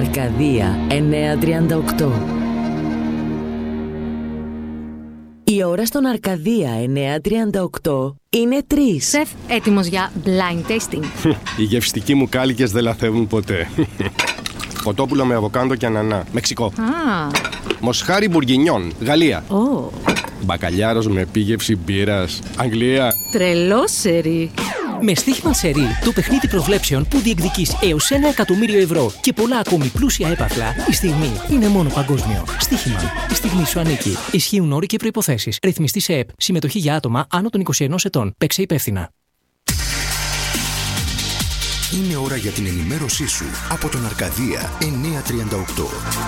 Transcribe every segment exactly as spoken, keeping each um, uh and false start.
Αρκαδία εννιακόσια τριάντα οκτώ. Η ώρα στον Αρκαδία εννιακόσια τριάντα οκτώ είναι τρεις. Σεφ, έτοιμος για blind tasting. Οι γευστικοί μου κάλικες δεν λαθεύουν ποτέ. Κοτόπουλο με αβοκάντο και ανανά. Μεξικό. Α. Μοσχάρι μπουργκινιόν. Γαλλία. Oh. Μπακαλιάρος με επίγευση μπύρας. Αγγλία. Τρελό σερί. Με στοίχημα σερί, το παιχνίδι προβλέψεων που διεκδικείς έως ένα εκατομμύριο ευρώ και πολλά ακόμη πλούσια έπαθλα, η στιγμή είναι μόνο παγκόσμιο. Στοίχημα. Η στιγμή σου ανήκει. Ισχύουν όροι και προϋποθέσεις. Ρυθμιστή σε ΕΠ. Συμμετοχή για άτομα άνω των είκοσι ενός ετών. Παίξε υπεύθυνα. Είναι ώρα για την ενημέρωσή σου από τον Αρκαδία εννιακόσια τριάντα οκτώ.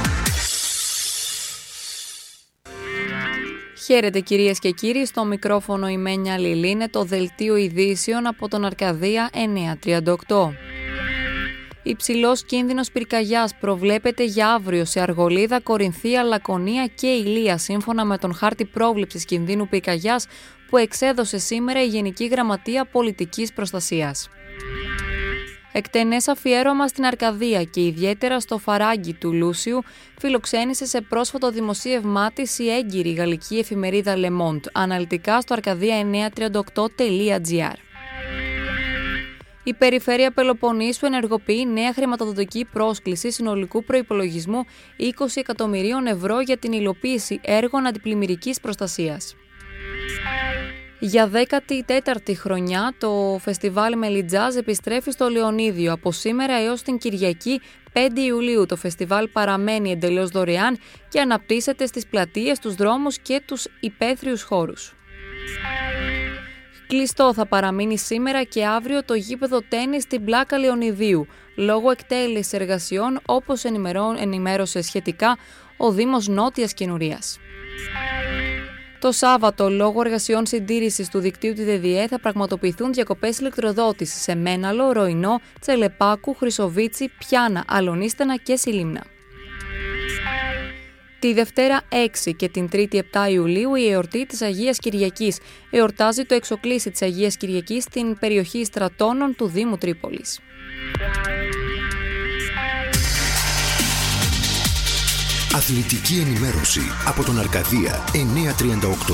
Χαίρετε κυρίες και κύριοι, στο μικρόφωνο η Μένια Λιλή, είναι το δελτίο ειδήσεων από τον Αρκαδία εννιακόσια τριάντα οκτώ. Υψηλός κίνδυνος πυρκαγιάς προβλέπεται για αύριο σε Αργολίδα, Κορινθία, Λακωνία και Ηλία, σύμφωνα με τον χάρτη πρόβλεψης κινδύνου πυρκαγιάς που εξέδωσε σήμερα η Γενική Γραμματεία Πολιτικής Προστασίας. Εκτενές αφιέρωμα στην Αρκαδία και ιδιαίτερα στο φαράγγι του Λούσιου φιλοξένησε σε πρόσφατο δημοσίευμά της η έγκυρη γαλλική εφημερίδα Le Monde, αναλυτικά στο αρκαδία εννιακόσια τριάντα οκτώ τελεία τζι άρ. Η Περιφέρεια Πελοποννήσου ενεργοποιεί νέα χρηματοδοτική πρόσκληση συνολικού προϋπολογισμού είκοσι εκατομμυρίων ευρώ για την υλοποίηση έργων αντιπλημμυρικής προστασίας. Για δέκατη τέταρτη χρονιά, το φεστιβάλ Μελιτζάζ επιστρέφει στο Λεωνίδιο. Από σήμερα έως την Κυριακή πέντε Ιουλίου το φεστιβάλ παραμένει εντελώς δωρεάν και αναπτύσσεται στις πλατείες, τους δρόμους και τους υπαίθριους χώρους. Κλειστό θα παραμείνει σήμερα και αύριο το γήπεδο τένις στην Πλάκα Λεωνιδίου, λόγω εκτέλεσης εργασιών, όπως ενημέρωσε σχετικά ο Δήμος Νότιας Κινουρίας. Το Σάββατο, λόγω εργασιών συντήρησης του δικτύου του ΔΔΕ, θα πραγματοποιηθούν διακοπές ηλεκτροδότησης σε Μέναλο, Ροϊνό, Τσελεπάκου, Χρυσοβίτσι, Πιάνα, Αλονίστενα και Σιλίμνα. Τη Δευτέρα έξι και την Τρίτη επτά Ιουλίου η εορτή της Αγίας Κυριακής εορτάζει το εξοκλήσι της Αγίας Κυριακής στην περιοχή Στρατώνων του Δήμου Τρίπολης. Αθλητική ενημέρωση από τον Αρκαδία εννιακόσια τριάντα οκτώ.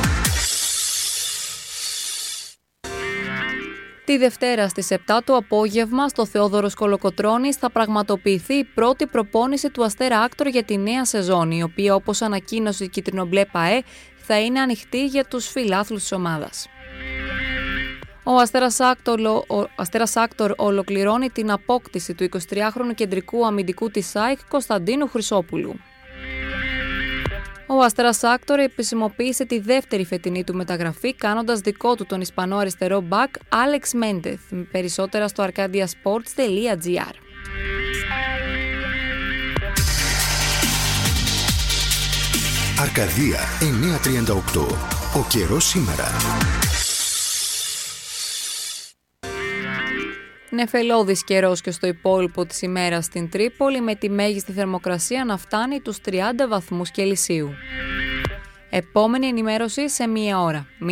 Τη Δευτέρα στις επτά το απόγευμα στο Θεόδωρος Κολοκοτρώνης θα πραγματοποιηθεί η πρώτη προπόνηση του Αστέρα Άκτορ για τη νέα σεζόν, η οποία, όπως ανακοίνωσε η Κίτρινο-Μπλε ΠΑΕ, θα είναι ανοιχτή για τους φιλάθλους της ομάδας. Ο Αστέρας Άκτορ, ο Αστέρας Άκτορ ολοκληρώνει την απόκτηση του εικοσιτριάχρονου κεντρικού αμυντικού της ΑΕΚ Κωνσταντίνου Χρυσόπουλου. Ο Αστέρας Άκτορ επισημοποίησε τη δεύτερη φετινή του μεταγραφή, κάνοντας δικό του τον Ισπανό αριστερό μπακ Άλεξ Μέντεθ. Περισσότερα στο αρκάντια σπορτς τελεία τζι άρ. Αρκαδία εννιακόσια τριάντα οκτώ. Ο καιρός σήμερα. Νεφελώδης καιρός και στο υπόλοιπο της ημέρας στην Τρίπολη, με τη μέγιστη θερμοκρασία να φτάνει τους τριάντα βαθμούς Κελσίου. Επόμενη ενημέρωση σε μία ώρα.